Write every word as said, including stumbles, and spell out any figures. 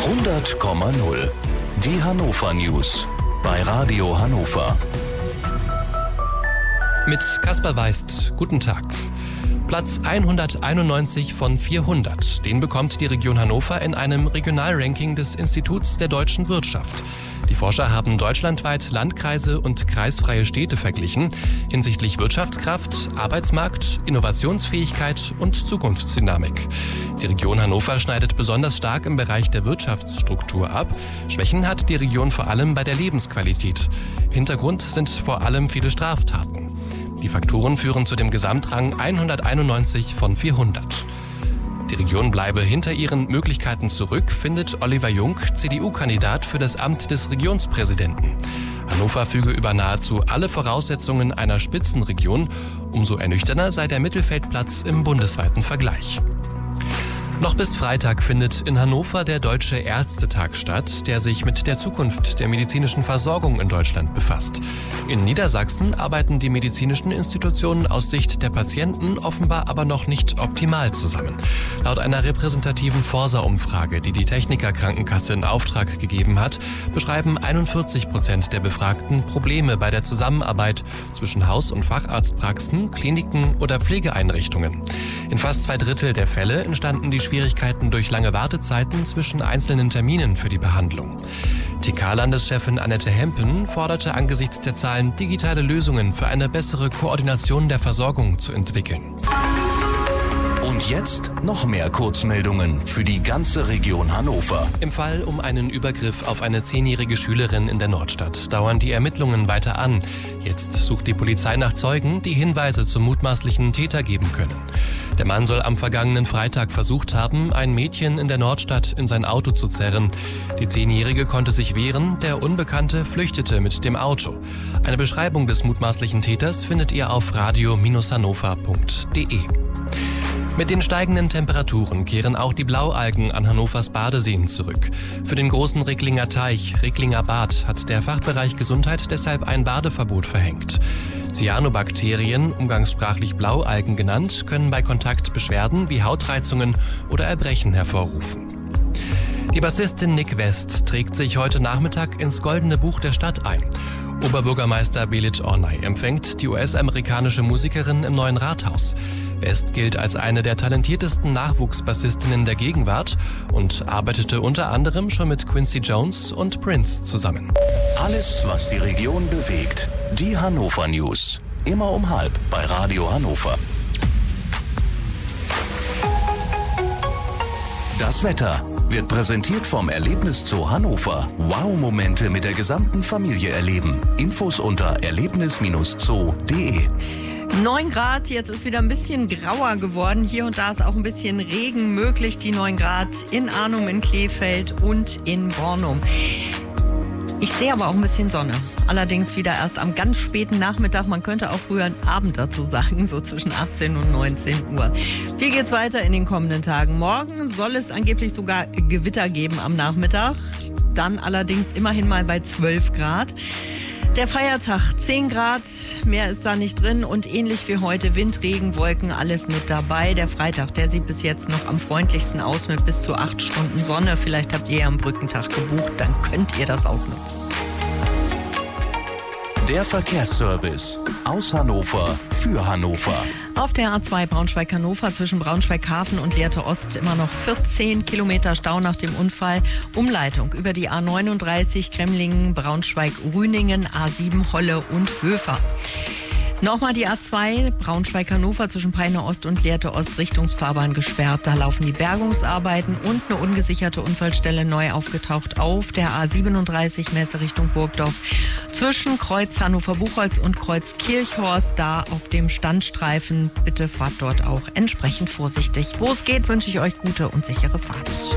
hundert Komma null. Die Hannover News bei Radio Hannover. Mit Kaspar Weist, guten Tag. Platz hunderteinundneunzig von vierhundert, den bekommt die Region Hannover in einem Regionalranking des Instituts der deutschen Wirtschaft. Die Forscher haben deutschlandweit Landkreise und kreisfreie Städte verglichen hinsichtlich Wirtschaftskraft, Arbeitsmarkt, Innovationsfähigkeit und Zukunftsdynamik. Die Region Hannover schneidet besonders stark im Bereich der Wirtschaftsstruktur ab. Schwächen hat die Region vor allem bei der Lebensqualität. Hintergrund sind vor allem viele Straftaten. Die Faktoren führen zu dem Gesamtrang hunderteinundneunzig von vierhundert. Die Region bleibe hinter ihren Möglichkeiten zurück, findet Oliver Jung, C D U-Kandidat für das Amt des Regionspräsidenten. Hannover füge über nahezu alle Voraussetzungen einer Spitzenregion. Umso ernüchternder sei der Mittelfeldplatz im bundesweiten Vergleich. Noch bis Freitag findet in Hannover der Deutsche Ärztetag statt, der sich mit der Zukunft der medizinischen Versorgung in Deutschland befasst. In Niedersachsen arbeiten die medizinischen Institutionen aus Sicht der Patienten offenbar aber noch nicht optimal zusammen. Laut einer repräsentativen Forsa-Umfrage, die die Techniker Krankenkasse in Auftrag gegeben hat, beschreiben einundvierzig Prozent der Befragten Probleme bei der Zusammenarbeit zwischen Haus- und Facharztpraxen, Kliniken oder Pflegeeinrichtungen. In fast zwei Drittel der Fälle entstanden die Schwierigkeiten durch lange Wartezeiten zwischen einzelnen Terminen für die Behandlung. T K-Landeschefin Annette Hempen forderte angesichts der Zahlen, digitale Lösungen für eine bessere Koordination der Versorgung zu entwickeln. Und jetzt noch mehr Kurzmeldungen für die ganze Region Hannover. Im Fall um einen Übergriff auf eine zehnjährige Schülerin in der Nordstadt dauern die Ermittlungen weiter an. Jetzt sucht die Polizei nach Zeugen, die Hinweise zum mutmaßlichen Täter geben können. Der Mann soll am vergangenen Freitag versucht haben, ein Mädchen in der Nordstadt in sein Auto zu zerren. Die Zehnjährige konnte sich wehren, der Unbekannte flüchtete mit dem Auto. Eine Beschreibung des mutmaßlichen Täters findet ihr auf radio hannover punkt de. Mit den steigenden Temperaturen kehren auch die Blaualgen an Hannovers Badeseen zurück. Für den großen Recklinger Teich, Recklinger Bad, hat der Fachbereich Gesundheit deshalb ein Badeverbot verhängt. Cyanobakterien, umgangssprachlich Blaualgen genannt, können bei Kontakt Beschwerden wie Hautreizungen oder Erbrechen hervorrufen. Die Bassistin Nick West trägt sich heute Nachmittag ins Goldene Buch der Stadt ein. Oberbürgermeister Belit Ornay empfängt die U S-amerikanische Musikerin im neuen Rathaus. West gilt als eine der talentiertesten Nachwuchsbassistinnen der Gegenwart und arbeitete unter anderem schon mit Quincy Jones und Prince zusammen. Alles, was die Region bewegt. Die Hannover News. Immer um halb bei Radio Hannover. Das Wetter wird präsentiert vom Erlebniszoo Hannover. Wow-Momente mit der gesamten Familie erleben. Infos unter erlebnis zoo punkt de. neun Grad, jetzt ist wieder ein bisschen grauer geworden. Hier und da ist auch ein bisschen Regen möglich. Die neun Grad in Arnum, in Kleefeld und in Bornum. Ich sehe aber auch ein bisschen Sonne. Allerdings wieder erst am ganz späten Nachmittag. Man könnte auch früher Abend dazu sagen, so zwischen achtzehn und neunzehn Uhr. Wie geht's weiter in den kommenden Tagen? Morgen soll es angeblich sogar Gewitter geben am Nachmittag. Dann allerdings immerhin mal bei zwölf Grad. Der Feiertag zehn Grad, mehr ist da nicht drin und ähnlich wie heute Wind, Regen, Wolken, alles mit dabei. Der Freitag, der sieht bis jetzt noch am freundlichsten aus mit bis zu acht Stunden Sonne. Vielleicht habt ihr ja am Brückentag gebucht, dann könnt ihr das ausnutzen. Der Verkehrsservice aus Hannover für Hannover. Auf der A zwei Braunschweig-Hannover zwischen Braunschweig-Hafen und Lehrte Ost immer noch vierzehn Kilometer Stau nach dem Unfall. Umleitung über die A neununddreißig Kremlingen, Braunschweig-Rüningen, A sieben Holle und Höfer. Nochmal die A zwei Braunschweig-Hannover zwischen Peine Ost und Lehrte Ost Richtungsfahrbahn gesperrt. Da laufen die Bergungsarbeiten und eine ungesicherte Unfallstelle neu aufgetaucht auf der A siebenunddreißig Messe Richtung Burgdorf zwischen Kreuz Hannover-Buchholz und Kreuz Kirchhorst. Da auf dem Standstreifen. Bitte fahrt dort auch entsprechend vorsichtig. Wo es geht, wünsche ich euch gute und sichere Fahrt.